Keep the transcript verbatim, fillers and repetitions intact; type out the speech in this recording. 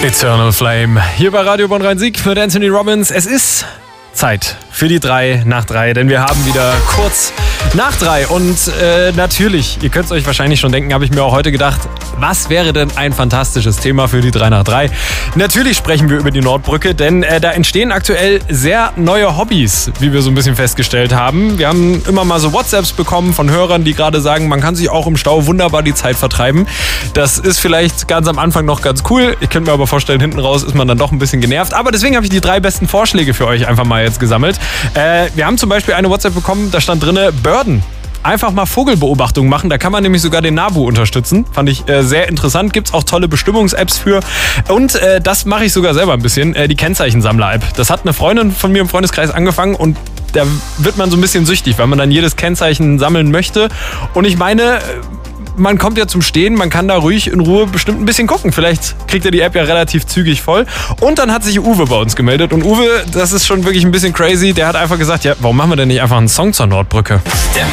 Eternal Flame. Hier bei Radio Bonn Rhein-Sieg mit Anthony Robbins. Es ist Zeit für die drei nach drei, denn wir haben wieder kurz nach drei. Und äh, natürlich, ihr könnt es euch wahrscheinlich schon denken, habe ich mir auch heute gedacht, was wäre denn ein fantastisches Thema für die drei nach drei? Natürlich sprechen wir über die Nordbrücke, denn äh, da entstehen aktuell sehr neue Hobbys, wie wir so ein bisschen festgestellt haben. Wir haben immer mal so WhatsApps bekommen von Hörern, die gerade sagen, man kann sich auch im Stau wunderbar die Zeit vertreiben. Das ist vielleicht ganz am Anfang noch ganz cool. Ich könnte mir aber vorstellen, hinten raus ist man dann doch ein bisschen genervt. Aber deswegen habe ich die drei besten Vorschläge für euch einfach mal jetzt gesammelt. Äh, wir haben zum Beispiel eine WhatsApp bekommen, da stand drinne Birden. Einfach mal Vogelbeobachtung machen, da kann man nämlich sogar den Nabu unterstützen. Fand ich äh, sehr interessant, gibt's auch tolle Bestimmungs-Apps für. Und äh, das mache ich sogar selber ein bisschen, äh, die Kennzeichensammler-App. Das hat eine Freundin von mir im Freundeskreis angefangen und da wird man so ein bisschen süchtig, weil man dann jedes Kennzeichen sammeln möchte. Und ich meine, man kommt ja zum Stehen, man kann da ruhig in Ruhe bestimmt ein bisschen gucken. Vielleicht kriegt er die App ja relativ zügig voll. Und dann hat sich Uwe bei uns gemeldet. Und Uwe, das ist schon wirklich ein bisschen crazy, der hat einfach gesagt, ja, warum machen wir denn nicht einfach einen Song zur Nordbrücke?